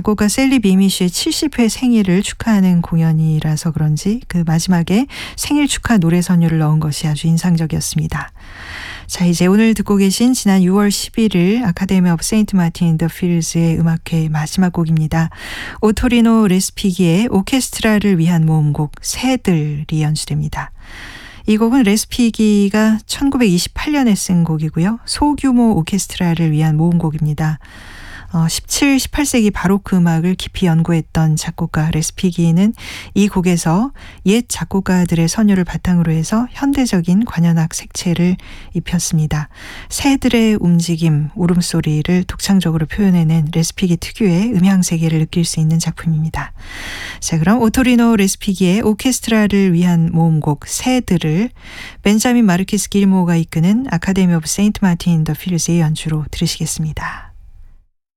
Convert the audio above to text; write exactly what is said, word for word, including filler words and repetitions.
작곡가 셀리 미미쉬의 칠십 회 생일을 축하하는 공연이라서 그런지 그 마지막에 생일 축하 노래 선율을 넣은 것이 아주 인상적이었습니다. 자, 이제 오늘 듣고 계신 지난 유월 십일일 아카데미 오브 세인트 마틴 인 더 필즈의 음악회 마지막 곡입니다. 오토리노 레스피기의 오케스트라를 위한 모음곡 새들이 연주됩니다. 이 곡은 레스피기가 천구백이십팔년에 쓴 곡이고요. 소규모 오케스트라를 위한 모음곡입니다. 어, 십칠, 십팔 세기 바로크 음악을 깊이 연구했던 작곡가 레스피기는 이 곡에서 옛 작곡가들의 선율을 바탕으로 해서 현대적인 관현악 색채를 입혔습니다. 새들의 움직임, 울음소리를 독창적으로 표현해낸 레스피기 특유의 음향세계를 느낄 수 있는 작품입니다. 자, 그럼 오토리노 레스피기의 오케스트라를 위한 모음곡 새들을 벤자민 마르키스 길모어가 이끄는 아카데미 오브 세인트 마틴 인 더 필즈의 연주로 들으시겠습니다.